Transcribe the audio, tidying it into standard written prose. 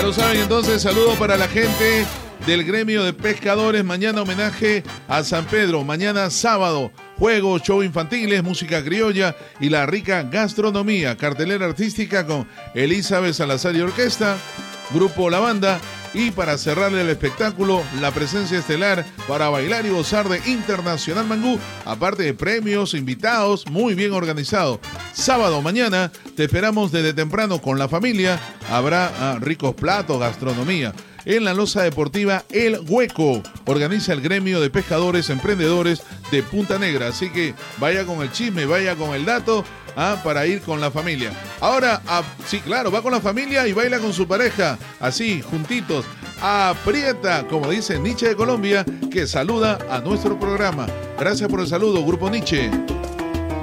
lo saben, entonces, saludo para la gente del gremio de pescadores. Mañana homenaje a San Pedro. Mañana sábado, juegos, show infantiles, música criolla y la rica gastronomía. Cartelera artística con Elizabeth Salazar y Orquesta, Grupo La Banda. Y para cerrarle el espectáculo, la presencia estelar para bailar y gozar de Internacional Mangú, aparte de premios, invitados, muy bien organizado. Sábado, mañana, te esperamos desde temprano con la familia. Habrá ricos platos, gastronomía. En la loza deportiva El Hueco organiza el gremio de pescadores emprendedores de Punta Negra. Así que vaya con el chisme, vaya con el dato para ir con la familia. Ahora, sí, claro, va con la familia y baila con su pareja. Así, juntitos. Aprieta, como dice Nietzsche de Colombia, que saluda a nuestro programa. Gracias por el saludo, Grupo Nietzsche.